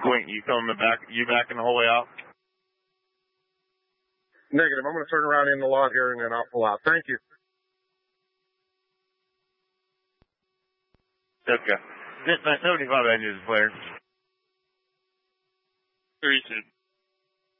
Quint, you coming back? You backing the whole way out? Negative. I'm going to turn around in the lot here and then I'll pull out. Thank you. Okay. My 75 engine is flared. 32.